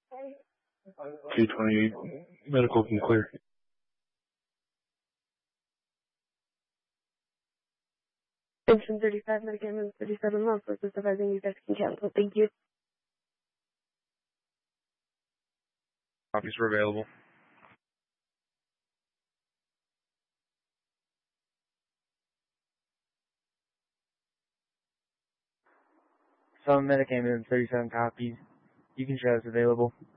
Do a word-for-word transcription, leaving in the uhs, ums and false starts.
two twenty-eight, medical can clear. Extension thirty-five, Medicare thirty-seven months, for advising you guys can cancel. Thank you. Copies were available. Some Medicare thirty-seven copies. You can show us available.